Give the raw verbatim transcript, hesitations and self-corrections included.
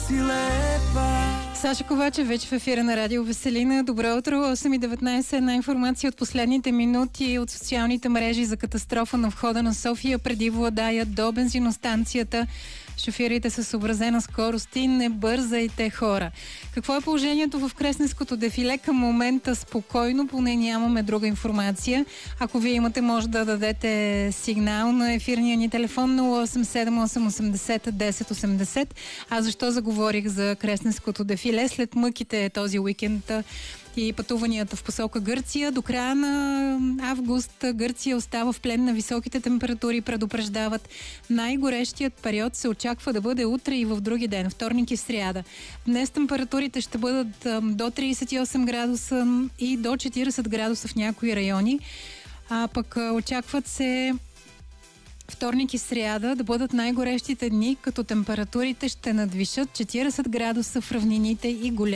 Саша Ковачев вече в ефира на Радио Веселина. Добро утро, осем и деветнайсет. Една информация от последните минути от социалните мрежи за катастрофа на входа на София преди Владая до бензиностанцията. Шофирайте със съобразена скорост и не бързайте, хора. Какво е положението в Кресненското дефиле? Към момента спокойно, поне нямаме друга информация. Ако вие имате, може да дадете сигнал на ефирния ни телефон нула осем седем осем осемдесет десет осемдесет. А защо заговорих за Кресненското дефиле? След мъките този уикенд и пътуванията в посока Гърция, до края на август Гърция остава в плен на високите температури, предупреждават. Най-горещият период се очаква да бъде утре и в други ден, вторник и сряда. Днес температурите ще бъдат до трийсет и осем градуса и до четирийсет градуса в някои райони, а пък очакват се вторник и сряда да бъдат най-горещите дни, като температурите ще надвишат четирийсет градуса в равнините и големи